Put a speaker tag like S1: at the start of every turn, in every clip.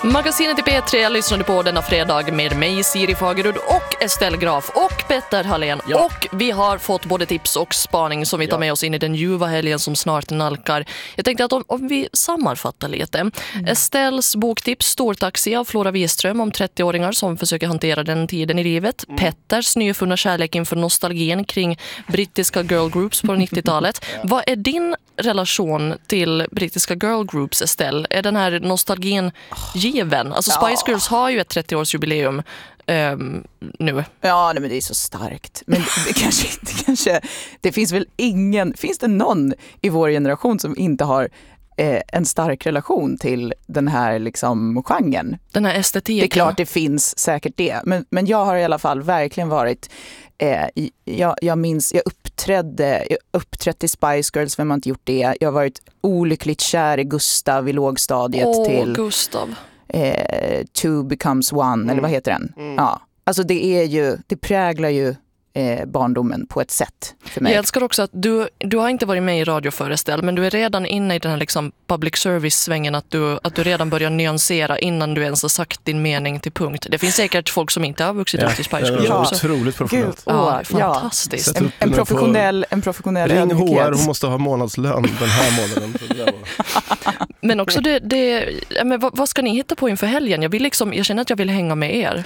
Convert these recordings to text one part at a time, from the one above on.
S1: Magasinet i P3 lyssnade på denna fredag med mig, Siri Fagerud och Estelle Graf och Petter Hallén. Ja. Och vi har fått både tips och spaning som vi tar med oss in i den ljuva helgen som snart nalkar. Jag tänkte att om vi sammanfattar lite. Estelles boktips Stortaxi av Flora Wiström om 30-åringar som försöker hantera den tiden i livet. Petters nyfunna kärlek inför nostalgin kring brittiska girl groups på 90-talet. Vad är din relation till brittiska girl groups, Estelle? Är den här nostalgin given? Alltså Spice Girls har ju ett 30-årsjubileum nu.
S2: Ja, men det är så starkt. Men det kanske det finns väl finns det någon i vår generation som inte har en stark relation till den här liksom genren? Den här estetiken. Det är klart det finns säkert det. Men jag har i alla fall verkligen varit jag minns, jag uppträtt i Spice Girls, vem har inte gjort det? Jag har varit olyckligt kär i Gustav i lågstadiet till
S1: Gustav.
S2: Two Becomes One, eller vad heter den? Ja, alltså det präglar ju barndomen på ett sätt för mig.
S1: Jag älskar också att du har inte varit med i radio föreställ, men du är redan inne i den här liksom public service-svängen att du redan börjar nyansera innan du ens har sagt din mening till punkt. Det finns säkert folk som inte har vuxit upp i Spice Girls.
S3: Ja, otroligt professionellt.
S1: Fantastiskt.
S2: En professionell
S3: Ring HR, hon måste ha månadslön den här månaden.
S1: Men också men vad ska ni hitta på inför helgen? Jag känner att jag vill hänga med er.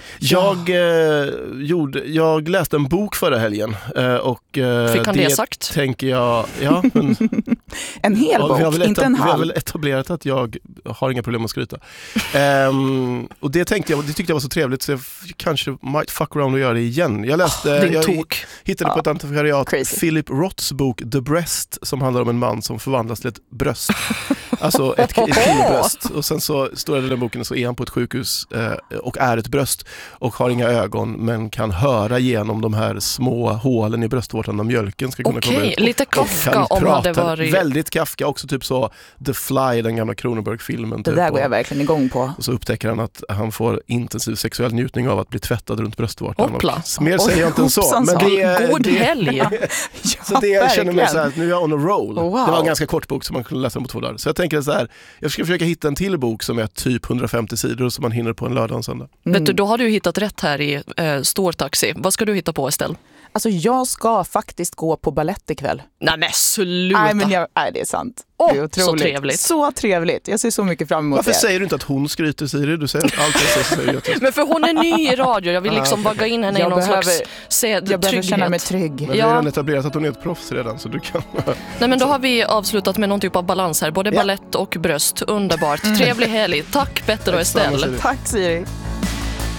S3: Jag läste en bok förra helgen och
S1: fick han det sagt?
S3: Tänker jag, men
S2: en hel bok, inte en halv.
S3: Vi har väl etablerat att jag har inga problem att skryta. Och det tyckte jag var så trevligt så jag kanske might fuck around och göra det igen. Jag hittade på ett antikvariat Philip Roths bok The Breast som handlar om en man som förvandlas till ett bröst. Alltså ett killbröst. Och sen så står det i den boken så är han på ett sjukhus och är ett bröst och har inga ögon men kan höra genom de här små hålen i bröstvårtan när mjölken ska kunna komma ut.
S1: Lite Kafka om hade varit...
S3: Väldigt Kafka, också typ så The Fly, den gamla Cronenberg-filmen.
S2: Det där går jag verkligen igång på.
S3: Och så upptäcker han att han får intensiv sexuell njutning av att bli tvättad runt bröstvårtan.
S1: Hoppla.
S3: Mer säger jag inte än så. Men
S1: god helg!
S3: Så det jag känner mig så här, nu är jag on a roll. Wow. Det var en ganska kort bok som man kunde läsa på 2 dagar. Så jag tänker så här, jag ska försöka hitta en till bok som är typ 150 sidor som man hinner på en lördag och en söndag.
S1: Vet du, då har du hittat rätt här i Stortaxi. Vad ska du hitta på, Estelle?
S2: Alltså jag ska faktiskt gå på ballett ikväll.
S1: Nej men sluta.
S2: Nej, det är sant. Det är otroligt.
S1: Så trevligt.
S2: Så trevligt. Jag ser så mycket fram emot.
S3: Varför säger du inte att hon skryter, Siri? Du säger att allt säger.
S1: Men för hon är ny i radio. Jag vill liksom vagga in henne i någon slags
S2: jag behöver känna mig trygg.
S3: Men vi har redan etablerat att hon är ett proffs redan, så du kan...
S1: Nej, men då har vi avslutat med någon typ av balans här. Både ballett och bröst. Underbart. Trevlig helg. Tack Petter och Estelle.
S2: Tack Siri.